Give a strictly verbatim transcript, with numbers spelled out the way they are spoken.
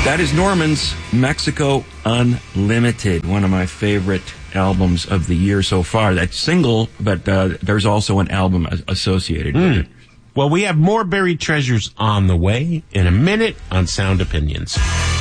That is Norman's Mexico Unlimited, one of my favorite albums of the year so far. That's single, but uh, there's also an album associated mm. with it. Well, we have more buried treasures on the way in a minute on Sound Opinions.